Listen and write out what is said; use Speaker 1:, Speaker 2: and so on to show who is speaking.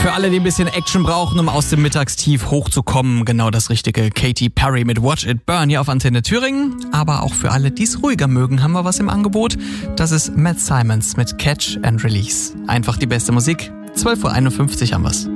Speaker 1: Für alle, die ein bisschen Action brauchen, um aus dem Mittagstief hochzukommen, genau das Richtige. Katy Perry mit Watch It Burn hier auf Antenne Thüringen. Aber auch für alle, die es ruhiger mögen, haben wir was im Angebot. Das ist Matt Simons mit Catch and Release. Einfach die beste Musik. 12.51 Uhr haben wir's.